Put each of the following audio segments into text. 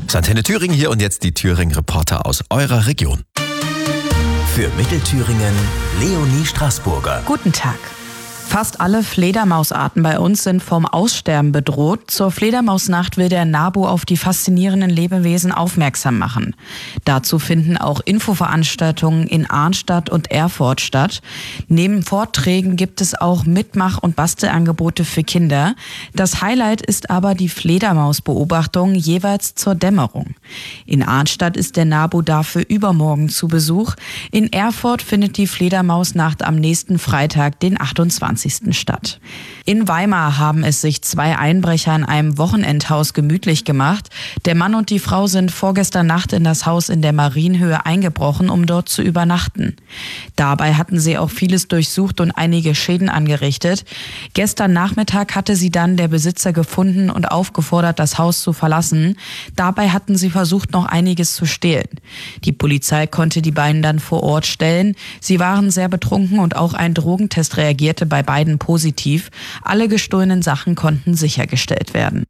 Das ist Antenne Thüringen hier und jetzt die Thüringen-Reporter aus eurer Region. Für Mittelthüringen Leonie Straßburger. Guten Tag. Fast alle Fledermausarten bei uns sind vom Aussterben bedroht. Zur Fledermausnacht will der NABU auf die faszinierenden Lebewesen aufmerksam machen. Dazu finden auch Infoveranstaltungen in Arnstadt und Erfurt statt. Neben Vorträgen gibt es auch Mitmach- und Bastelangebote für Kinder. Das Highlight ist aber die Fledermausbeobachtung jeweils zur Dämmerung. In Arnstadt ist der NABU dafür übermorgen zu Besuch. In Erfurt findet die Fledermausnacht am nächsten Freitag, den 28. statt. In Weimar haben es sich 2 Einbrecher in einem Wochenendhaus gemütlich gemacht. Der Mann und die Frau sind vorgestern Nacht in das Haus in der Marienhöhe eingebrochen, um dort zu übernachten. Dabei hatten sie auch vieles durchsucht und einige Schäden angerichtet. Gestern Nachmittag hatte sie dann der Besitzer gefunden und aufgefordert, das Haus zu verlassen. Dabei hatten sie versucht, noch einiges zu stehlen. Die Polizei konnte die beiden dann vor Ort stellen. Sie waren sehr betrunken und auch ein Drogentest reagierte bei beiden positiv. Alle gestohlenen Sachen konnten sichergestellt werden.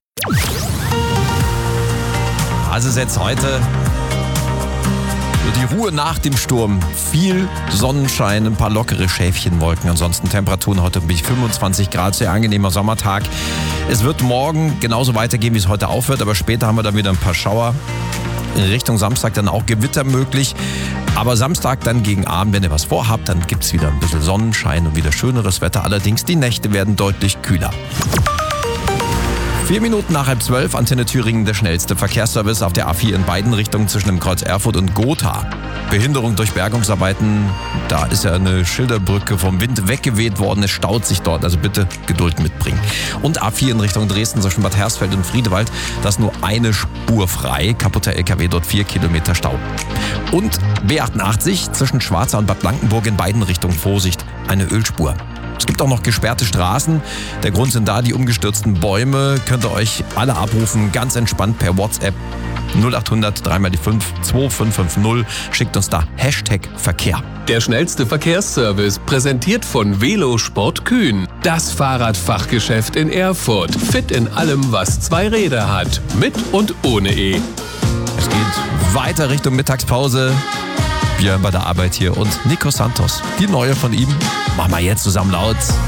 Also jetzt heute die Ruhe nach dem Sturm. Viel Sonnenschein, ein paar lockere Schäfchenwolken. Ansonsten Temperaturen heute bis 25 Grad, sehr angenehmer Sommertag. Es wird morgen genauso weitergehen, wie es heute aufhört, aber später haben wir dann wieder ein paar Schauer. In Richtung Samstag dann auch Gewitter möglich. Aber Samstag dann gegen Abend, wenn ihr was vorhabt, dann gibt es wieder ein bisschen Sonnenschein und wieder schöneres Wetter. Allerdings die Nächte werden deutlich kühler. 4 Minuten nach 11:30, Antenne Thüringen, der schnellste Verkehrsservice auf der A4 in beiden Richtungen zwischen dem Kreuz Erfurt und Gotha. Behinderung durch Bergungsarbeiten, da ist ja eine Schilderbrücke vom Wind weggeweht worden, es staut sich dort, also bitte Geduld mitbringen. Und A4 in Richtung Dresden zwischen Bad Hersfeld und Friedewald, da ist nur eine Spur frei, kaputter LKW, dort 4 Kilometer Stau. Und B88 zwischen Schwarza und Bad Blankenburg in beiden Richtungen, Vorsicht, eine Ölspur. Es gibt auch noch gesperrte Straßen. Der Grund sind da die umgestürzten Bäume. Könnt ihr euch alle abrufen, ganz entspannt per WhatsApp 0800 3x5 2550. Schickt uns da #Verkehr. Der schnellste Verkehrsservice, präsentiert von Velosport Kühn. Das Fahrradfachgeschäft in Erfurt. Fit in allem, was 2 Räder hat. Mit und ohne E. Es geht weiter Richtung Mittagspause. Wir bei der Arbeit hier und Nico Santos, die neue von ihm. Machen wir jetzt zusammen laut.